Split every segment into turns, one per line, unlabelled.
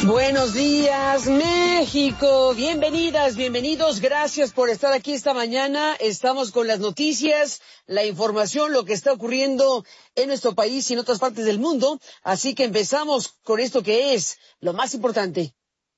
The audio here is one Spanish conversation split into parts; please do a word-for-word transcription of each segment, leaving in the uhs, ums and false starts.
Buenos días, México. Bienvenidas, bienvenidos. Gracias por estar aquí esta mañana. Estamos con las noticias, la información, lo que está ocurriendo en nuestro país y en otras partes del mundo. Así que empezamos con esto que es lo más importante.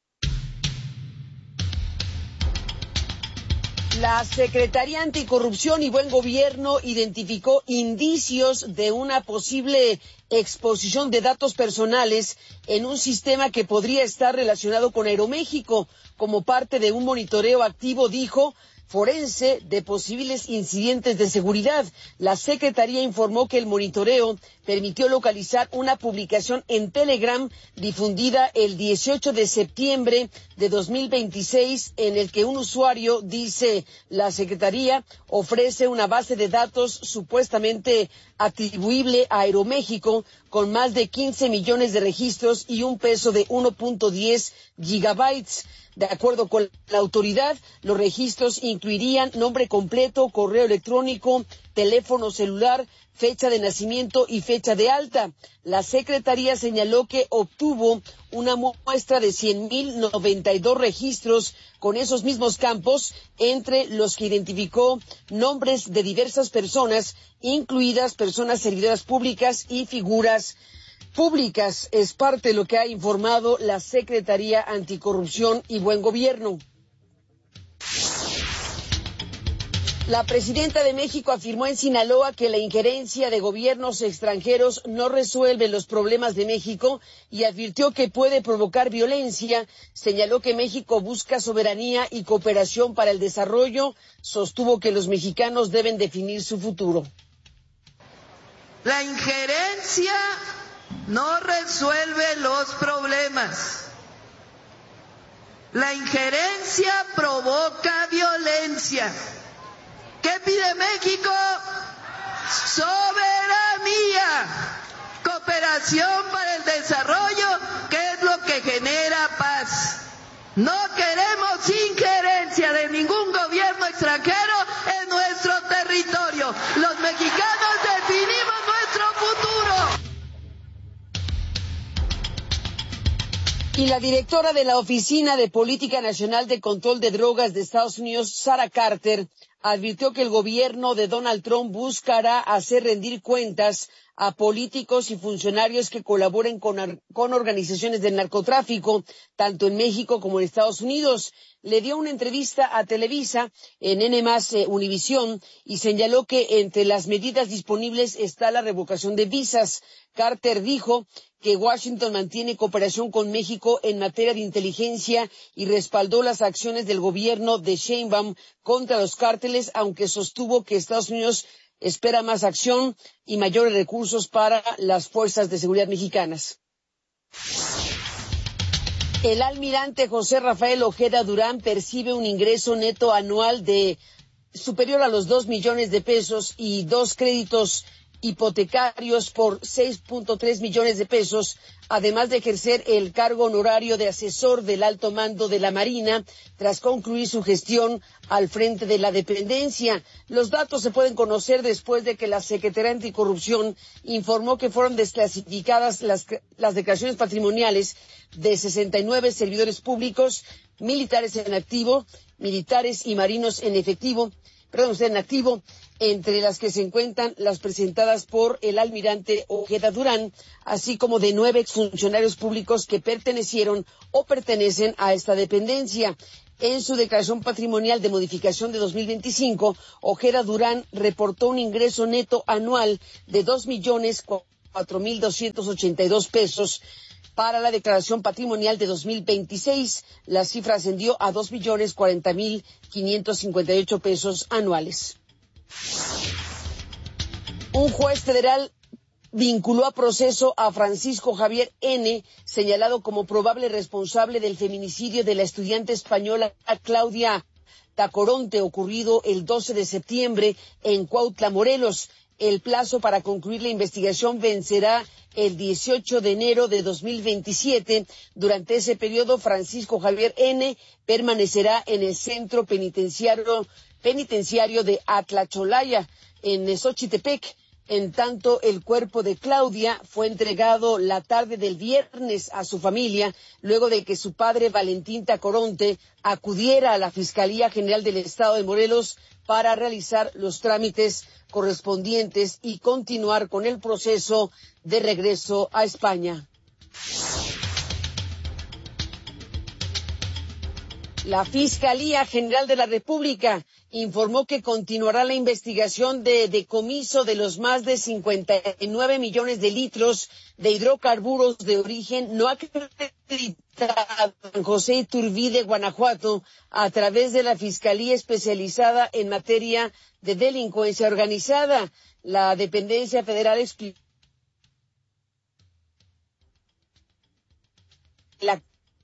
La Secretaría Anticorrupción y Buen Gobierno identificó indicios de una posible exposición de datos personales en un sistema que podría estar relacionado con Aeroméxico como parte de un monitoreo activo, dijo, forense de posibles incidentes de seguridad. La Secretaría informó que el monitoreo permitió localizar una publicación en Telegram difundida el dieciocho de septiembre de dos mil veintiséis en el que un usuario, dice la Secretaría, ofrece una base de datos supuestamente atribuible a Aeroméxico con más de quince millones de registros y un peso de uno punto diez gigabytes. De acuerdo con la autoridad, los registros incluirían nombre completo, correo electrónico, teléfono celular, fecha de nacimiento y fecha de alta. La Secretaría señaló que obtuvo una muestra de cien mil noventa y dos registros con esos mismos campos, entre los que identificó nombres de diversas personas, incluidas personas servidoras públicas y figuras públicas. Es parte de lo que ha informado la Secretaría Anticorrupción y Buen Gobierno. La presidenta de México afirmó en Sinaloa que la injerencia de gobiernos extranjeros no resuelve los problemas de México y advirtió que puede provocar violencia. Señaló que México busca soberanía y cooperación para el desarrollo. Sostuvo que los mexicanos deben definir su futuro.
La injerencia no resuelve los problemas. La injerencia provoca violencia. ¿Qué pide México? Soberanía, cooperación para el desarrollo, que es lo que genera paz. No queremos injerencia de ningún gobierno extranjero en nuestro territorio. Los mexicanos definimos nuestro futuro.
Y la directora de la Oficina de Política Nacional de Control de Drogas de Estados Unidos, Sarah Carter, advirtió que el gobierno de Donald Trump buscará hacer rendir cuentas a políticos y funcionarios que colaboren con, con organizaciones del narcotráfico, tanto en México como en Estados Unidos. Le dio una entrevista a Televisa en N más eh, Univisión y señaló que entre las medidas disponibles está la revocación de visas. Carter dijo que Washington mantiene cooperación con México en materia de inteligencia y respaldó las acciones del gobierno de Sheinbaum contra los cárteles, aunque sostuvo que Estados Unidos espera más acción y mayores recursos para las fuerzas de seguridad mexicanas. El almirante José Rafael Ojeda Durán percibe un ingreso neto anual de superior a los dos millones de pesos y dos créditos hipotecarios por seis punto tres millones de pesos, además de ejercer el cargo honorario de asesor del alto mando de la Marina tras concluir su gestión al frente de la dependencia. Los datos se pueden conocer después de que la Secretaría Anticorrupción informó que fueron desclasificadas las, las declaraciones patrimoniales de sesenta y nueve servidores públicos, militares en activo, militares y marinos en efectivo, perdón, usted en activo, entre las que se encuentran las presentadas por el almirante Ojeda Durán, así como de nueve exfuncionarios públicos que pertenecieron o pertenecen a esta dependencia. En su declaración patrimonial de modificación de dos mil veinticinco, Ojeda Durán reportó un ingreso neto anual de dos millones cuatro mil doscientos ochenta y dos pesos. Para la declaración patrimonial de dos mil veintiséis, la cifra ascendió a dos millones cuarenta mil quinientos cincuenta y ocho pesos anuales. Un juez federal vinculó a proceso a Francisco Javier N., señalado como probable responsable del feminicidio de la estudiante española Claudia Tacoronte, ocurrido el doce de septiembre en Cuautla, Morelos. El plazo para concluir la investigación vencerá el dieciocho de enero de dos mil veintisiete. Durante ese periodo, Francisco Javier N. permanecerá en el centro penitenciario, penitenciario de Atlacholaya, en Xochitepec. En tanto, el cuerpo de Claudia fue entregado la tarde del viernes a su familia, luego de que su padre, Valentín Tacoronte, acudiera a la Fiscalía General del Estado de Morelos para realizar los trámites correspondientes y continuar con el proceso de regreso a España. La Fiscalía General de la República informó que continuará la investigación de decomiso de los más de cincuenta y nueve millones de litros de hidrocarburos de origen no acreditado en José Iturbide, Guanajuato, a través de la Fiscalía Especializada en Materia de Delincuencia Organizada. La dependencia federal explicó la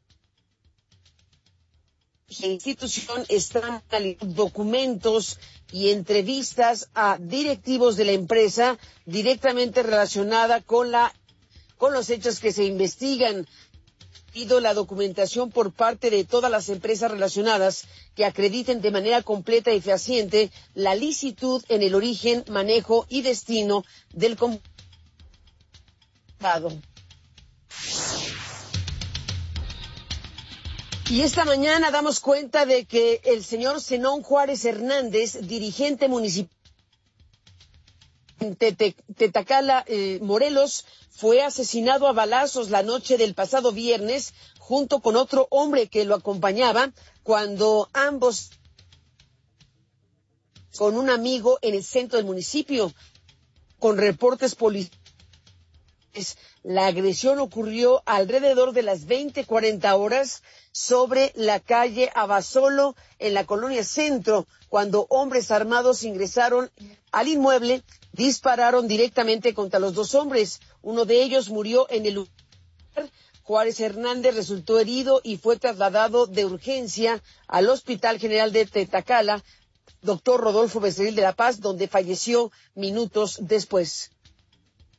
La institución está analizando documentos y entrevistas a directivos de la empresa directamente relacionada con la con los hechos que se investigan. Pido la documentación por parte de todas las empresas relacionadas que acrediten de manera completa y fehaciente la licitud en el origen, manejo y destino del comprado. Y esta mañana damos cuenta de que el señor Zenón Juárez Hernández, dirigente municipal en Tetacala, eh, Morelos, fue asesinado a balazos la noche del pasado viernes junto con otro hombre que lo acompañaba cuando ambos con un amigo en el centro del municipio. Con reportes policiales, la agresión ocurrió alrededor de las veinte cuarenta horas sobre la calle Abasolo, en la colonia Centro, cuando hombres armados ingresaron al inmueble, dispararon directamente contra los dos hombres. Uno de ellos murió en el lugar. Juárez Hernández resultó herido y fue trasladado de urgencia al Hospital General de Tetacala, doctor Rodolfo Becerril de la Paz, donde falleció minutos después.